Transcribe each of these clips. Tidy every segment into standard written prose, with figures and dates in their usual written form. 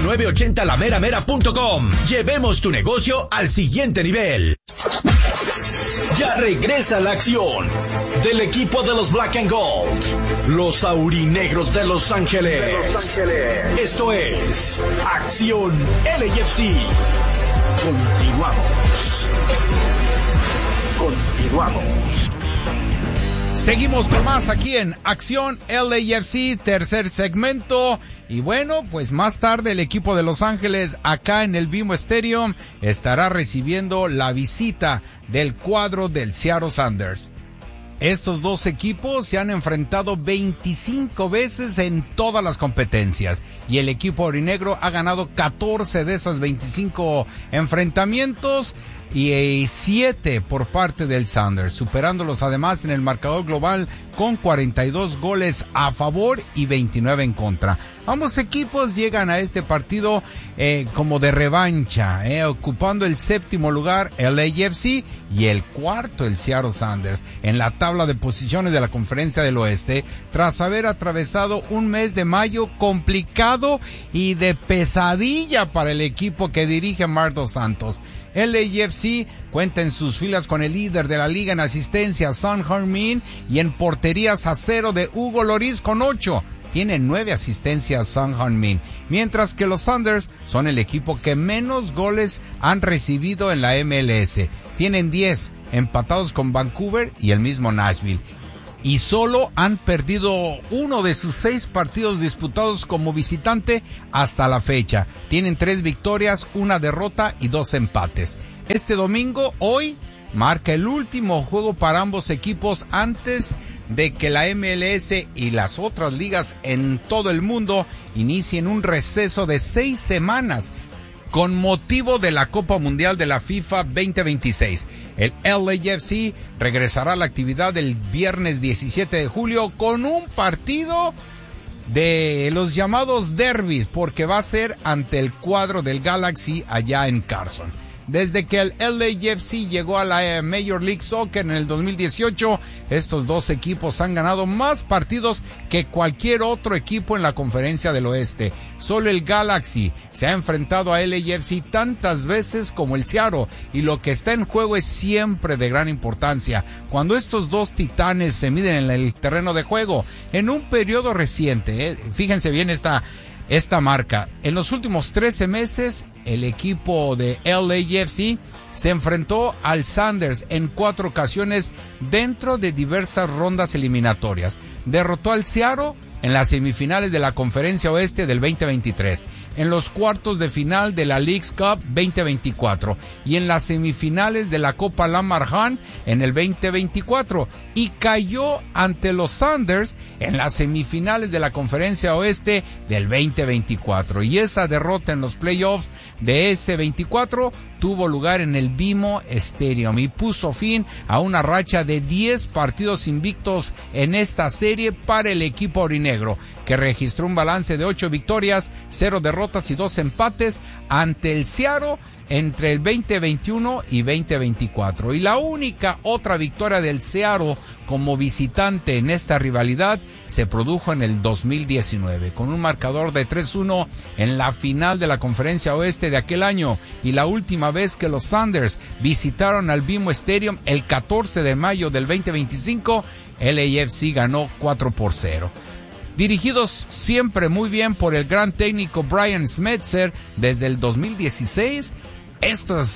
980lameramera.com. Llevemos tu negocio al siguiente nivel. Ya regresa la acción del equipo de los Black and Gold, los aurinegros de Los Ángeles. Esto es Acción LAFC. Continuamos. Seguimos con más aquí en Acción LAFC, tercer segmento. Y bueno, pues más tarde el equipo de Los Ángeles acá en el BMO Stadium estará recibiendo la visita del cuadro del Seattle Sounders. Estos dos equipos se han enfrentado 25 veces en todas las competencias y el equipo aurinegro ha ganado 14 de esas 25 enfrentamientos y 7 por parte del Sounders, superándolos además en el marcador global con 42 goles a favor y 29 en contra. Ambos equipos llegan a este partido como de revancha, ocupando el séptimo lugar el LAFC y el cuarto el Seattle Sounders en la tabla de posiciones de la Conferencia del Oeste, tras haber atravesado un mes de mayo complicado y de pesadilla para el equipo que dirige Marc Dos Santos. El LAFC cuenta en sus filas con el líder de la liga en asistencias, Son Heung-min, y en porterías a cero de Hugo Lloris con 8. Tiene 9 asistencias Son Heung-min, mientras que los Sounders son el equipo que menos goles han recibido en la MLS. Tienen 10, empatados con Vancouver y el mismo Nashville. Y solo han perdido uno de sus 6 partidos disputados como visitante hasta la fecha. Tienen 3 victorias, 1 derrota y 2 empates. Este domingo, hoy, marca el último juego para ambos equipos antes de que la MLS y las otras ligas en todo el mundo inicien un receso de 6 semanas con motivo de la Copa Mundial de la FIFA 2026. El LAFC regresará a la actividad el viernes 17 de julio con un partido de los llamados derbis, porque va a ser ante el cuadro del Galaxy allá en Carson. Desde que el LAFC llegó a la Major League Soccer en el 2018, estos dos equipos han ganado más partidos que cualquier otro equipo en la Conferencia del Oeste. Solo el Galaxy se ha enfrentado a LAFC tantas veces como el Seattle, y lo que está en juego es siempre de gran importancia. Cuando estos dos titanes se miden en el terreno de juego, en un periodo reciente, fíjense bien esta marca. En los últimos 13 meses, el equipo de LAFC se enfrentó al Sounders en 4 ocasiones dentro de diversas rondas eliminatorias. Derrotó al Seattle en las semifinales de la Conferencia Oeste del 2023, en los cuartos de final de la Leagues Cup 2024 y en las semifinales de la Copa Lamar Hunt en el 2024, y cayó ante los Sounders en las semifinales de la Conferencia Oeste del 2024, y esa derrota en los playoffs de ese 24 tuvo lugar en el BMO Stadium y puso fin a una racha de 10 partidos invictos en esta serie para el equipo aurinegro, que registró un balance de 8 victorias, 0 derrotas y 2 empates ante el Seattle entre el 2021 y 2024. Y la única otra victoria del Seattle como visitante en esta rivalidad se produjo en el 2019, con un marcador de 3-1 en la final de la Conferencia Oeste de aquel año, y la última vez que los Sounders visitaron al BMO Stadium el 14 de mayo del 2025, LAFC ganó 4-0. Dirigidos siempre muy bien por el gran técnico Brian Schmetzer desde el 2016, estos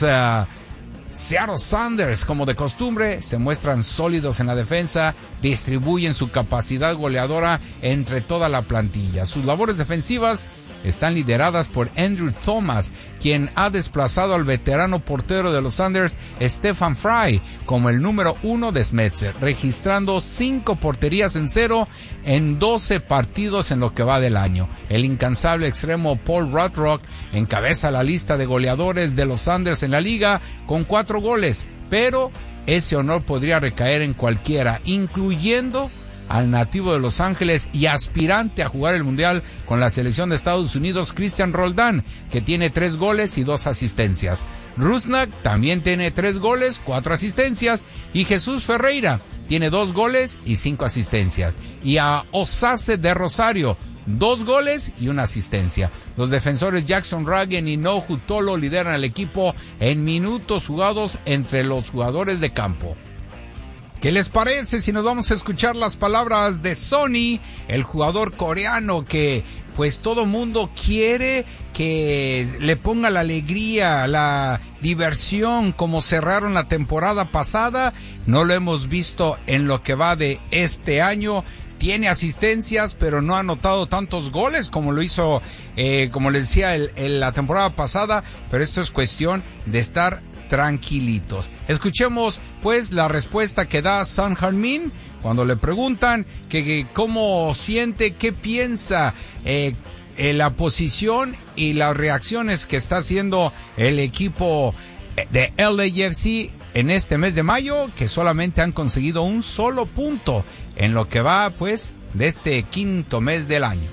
Seattle Sounders, como de costumbre, se muestran sólidos en la defensa, distribuyen su capacidad goleadora entre toda la plantilla. Sus labores defensivas están lideradas por Andrew Thomas, quien ha desplazado al veterano portero de los Sounders, Stefan Frei, como el número 1 de Schmetzer, registrando 5 porterías en 0 en 12 partidos en lo que va del año. El incansable extremo Paul Rothrock encabeza la lista de goleadores de los Sounders en la liga con 4 goles, pero ese honor podría recaer en cualquiera, incluyendo al nativo de Los Ángeles y aspirante a jugar el Mundial con la selección de Estados Unidos, Cristian Roldán, que tiene 3 goles y 2 asistencias. Rusnak también tiene 3 goles, 4 asistencias, y Jesús Ferreira tiene 2 goles y 5 asistencias. Y a Osase de Rosario, 2 goles y una asistencia. Los defensores Jackson Ragen y Nohu Tolo lideran al equipo en minutos jugados entre los jugadores de campo. ¿Qué les parece si nos vamos a escuchar las palabras de Sonny, el jugador coreano que pues todo mundo quiere que le ponga la alegría, la diversión como cerraron la temporada pasada? No lo hemos visto en lo que va de este año. Tiene asistencias, pero no ha anotado tantos goles como lo hizo, como les decía, la temporada pasada. Pero esto es cuestión de estar tranquilitos. Escuchemos pues la respuesta que da Son Heung-min cuando le preguntan que cómo siente, qué piensa la posición y las reacciones que está haciendo el equipo de LAFC en este mes de mayo, que solamente han conseguido un solo punto en lo que va pues de este quinto mes del año.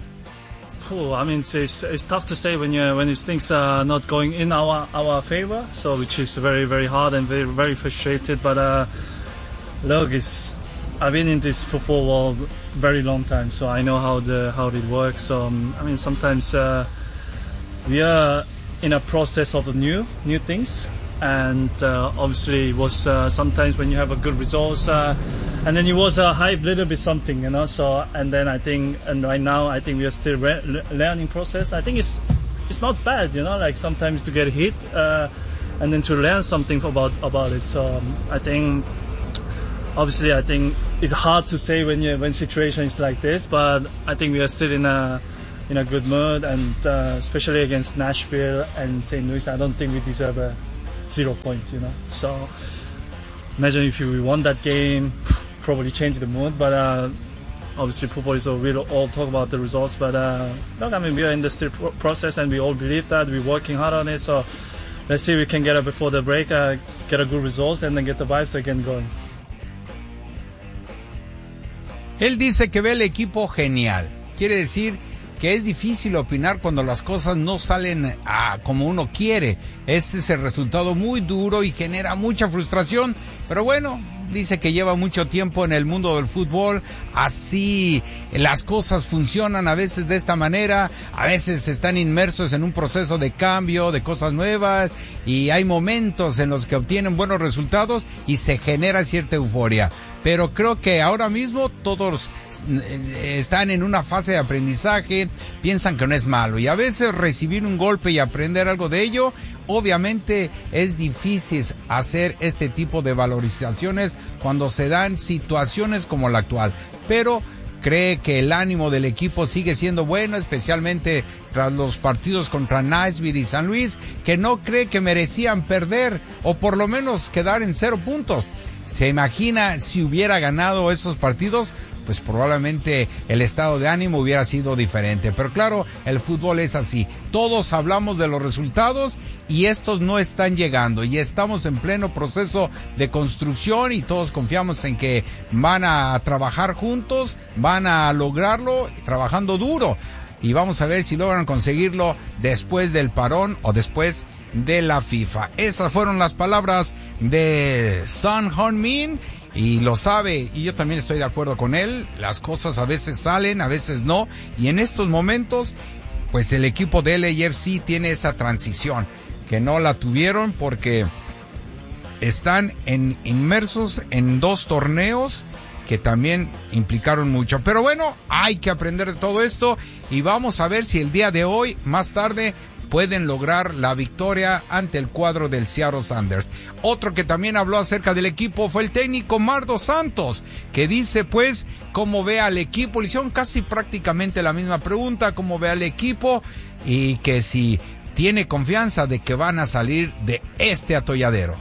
I mean, it's tough to say when things are not going in our favor. So, which is very, very hard and very, very frustrated. But look, I've been in this football world very long time, so I know how it works. So, I mean, sometimes we are in a process of new things. And obviously, it was sometimes when you have a good results, and then it was a hype, little bit something, you know. So, and then I think, and right now, I think we are still learning process. I think it's not bad, you know. Like sometimes to get hit, and then to learn something about it. So I think, obviously, I think it's hard to say when situation is like this, but I think we are still in a good mood, and especially against Nashville and St. Louis, I don't think we deserve a 0 points, you know. So imagine if we won that game, probably change the mood. But obviously, football is we'll all talk about the results. But look, I mean, we are in the still process, and we all believe that we're working hard on it. So let's see if we can get up before the break, get a good results, and then get the vibes again going. Él dice que ve el equipo genial. Quiere decir que es difícil opinar cuando las cosas no salen como uno quiere. Ese es el resultado muy duro y genera mucha frustración, pero bueno, dice que lleva mucho tiempo en el mundo del fútbol, así las cosas funcionan a veces de esta manera, a veces están inmersos en un proceso de cambio, de cosas nuevas, y hay momentos en los que obtienen buenos resultados y se genera cierta euforia. Pero creo que ahora mismo todos están en una fase de aprendizaje, piensan que no es malo, y a veces recibir un golpe y aprender algo de ello, obviamente es difícil hacer este tipo de valorizaciones cuando se dan situaciones como la actual, pero cree que el ánimo del equipo sigue siendo bueno, especialmente tras los partidos contra Nashville y San Luis, que no cree que merecían perder o por lo menos quedar en 0 puntos. Se imagina si hubiera ganado esos partidos, pues probablemente el estado de ánimo hubiera sido diferente. Pero claro, el fútbol es así. Todos hablamos de los resultados y estos no están llegando. Y estamos en pleno proceso de construcción y todos confiamos en que van a trabajar juntos, van a lograrlo trabajando duro. Y vamos a ver si logran conseguirlo después del parón o después de la FIFA. Esas fueron las palabras de Son Heung-min. Y lo sabe, y yo también estoy de acuerdo con él, las cosas a veces salen, a veces no, y en estos momentos, pues el equipo de LAFC tiene esa transición, que no la tuvieron porque están inmersos en 2 torneos que también implicaron mucho. Pero bueno, hay que aprender de todo esto, y vamos a ver si el día de hoy, más tarde, pueden lograr la victoria ante el cuadro del Seattle Sounders. Otro que también habló acerca del equipo fue el técnico Marc Dos Santos, que dice pues cómo ve al equipo. Le hicieron casi prácticamente la misma pregunta, cómo ve al equipo y que si tiene confianza de que van a salir de este atolladero.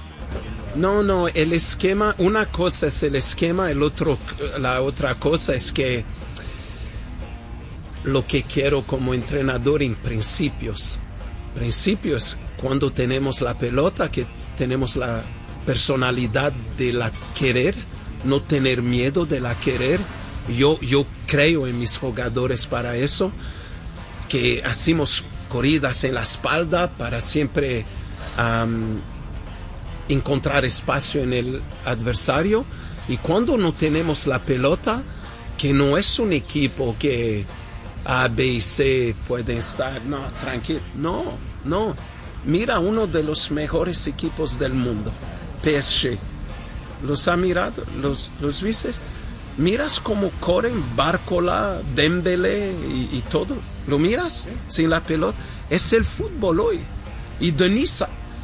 No, el esquema, una cosa es el esquema, la otra cosa es que lo que quiero como entrenador en principios cuando tenemos la pelota, que tenemos la personalidad de la querer, no tener miedo de la querer. Yo creo en mis jugadores para eso, que hacemos corridas en la espalda para siempre encontrar espacio en el adversario, y cuando no tenemos la pelota, que no es un equipo que A, B y C pueden estar, no, tranquilo, no. Mira uno de los mejores equipos del mundo, PSG. ¿Los ha mirado? ¿Los vistes? ¿Miras cómo corren Barcola, Dembélé y todo? ¿Lo miras? Sin la pelota. Es el fútbol hoy. Y Denis,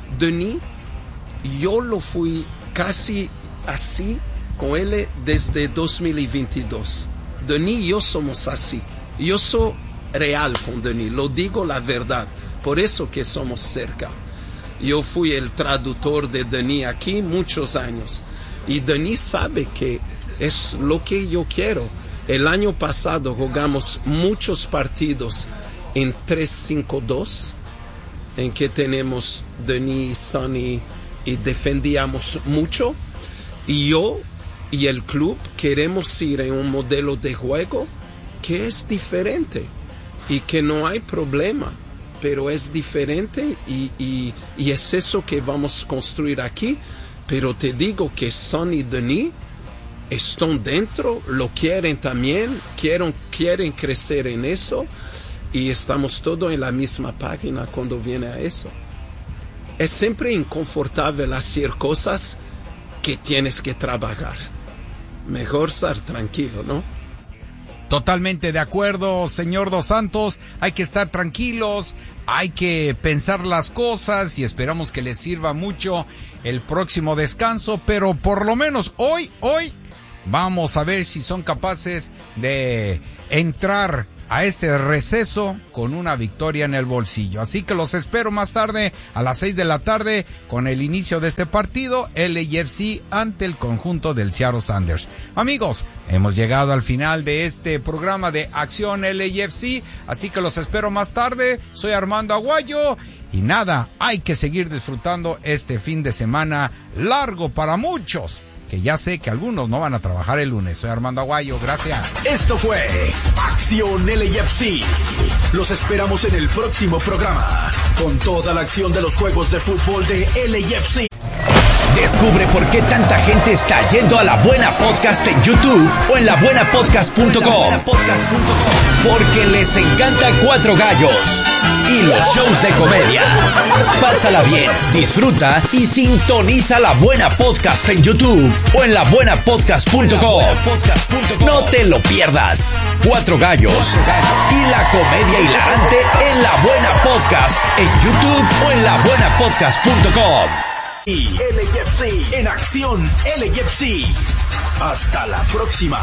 yo lo fui casi así con él desde 2022. Denis y yo somos así. Yo soy real con Denis, lo digo la verdad. Por eso que somos cerca. Yo fui el traductor de Denis aquí muchos años. Y Denis sabe que es lo que yo quiero. El año pasado jugamos muchos partidos en 3-5-2, en que tenemos Denis, Sonny, y defendíamos mucho. Y yo y el club queremos ir en un modelo de juego que es diferente y que no hay problema, pero es diferente y es eso que vamos a construir aquí. Pero te digo que Sonny y Denis están dentro, lo quieren también, quieren crecer en eso y estamos todos en la misma página cuando viene a eso. Es siempre inconfortable hacer cosas que tienes que trabajar. Mejor estar tranquilo, ¿no? Totalmente de acuerdo, señor Dos Santos. Hay que estar tranquilos, hay que pensar las cosas y esperamos que les sirva mucho el próximo descanso, pero por lo menos hoy vamos a ver si son capaces de entrar a este receso con una victoria en el bolsillo. Así que los espero más tarde a las 6 de la tarde con el inicio de este partido, LAFC ante el conjunto del Seattle Sounders. Amigos, hemos llegado al final de este programa de Acción LAFC, así que los espero más tarde. Soy Armando Aguayo y nada, hay que seguir disfrutando este fin de semana largo para muchos, que ya sé que algunos no van a trabajar el lunes. Soy Armando Aguayo, gracias. Esto fue Acción LAFC. Los esperamos en el próximo programa con toda la acción de los juegos de fútbol de LAFC. Descubre por qué tanta gente está yendo a La Buena Podcast en YouTube o en labuenapodcast.com. Porque les encanta Cuatro Gallos y los shows de comedia. Pásala bien, disfruta y sintoniza La Buena Podcast en YouTube o en labuenapodcast.com. No te lo pierdas. Cuatro Gallos y la comedia hilarante en La Buena Podcast en YouTube o en labuenapodcast.com. Y LAFC en Acción LAFC. Hasta la próxima.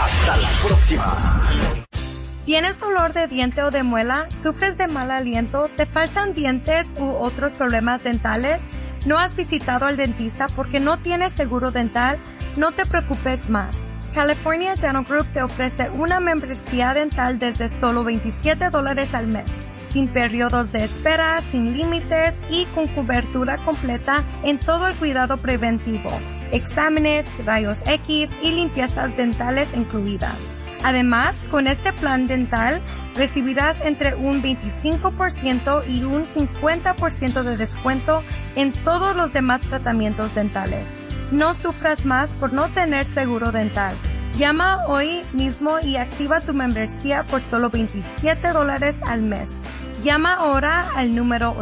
¿Tienes dolor de diente o de muela? ¿Sufres de mal aliento? ¿Te faltan dientes u otros problemas dentales? ¿No has visitado al dentista porque no tienes seguro dental? No te preocupes más. California Dental Group te ofrece una membresía dental desde solo $27 al mes. Sin periodos de espera, sin límites y con cobertura completa en todo el cuidado preventivo, exámenes, rayos X y limpiezas dentales incluidas. Además, con este plan dental recibirás entre un 25% y un 50% de descuento en todos los demás tratamientos dentales. No sufras más por no tener seguro dental. Llama hoy mismo y activa tu membresía por solo $27 al mes. Llama ahora al número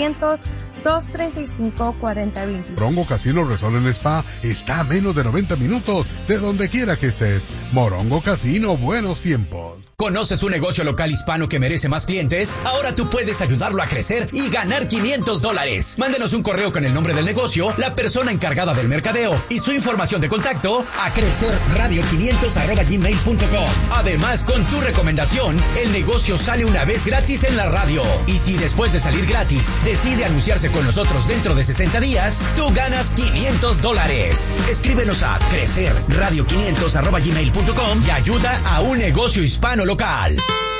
800-235-4020. Morongo Casino Resort and Spa está a menos de 90 minutos de donde quiera que estés. Morongo Casino, buenos tiempos. ¿Conoces un negocio local hispano que merece más clientes? Ahora tú puedes ayudarlo a crecer y ganar $500. Mándenos un correo con el nombre del negocio, la persona encargada del mercadeo y su información de contacto a crecerradio500@gmail.com. Además, con tu recomendación, el negocio sale una vez gratis en la radio. Y si después de salir gratis decide anunciarse con nosotros dentro de 60 días, tú ganas $500. Escríbenos a crecerradio500@gmail.com y ayuda a un negocio hispano local.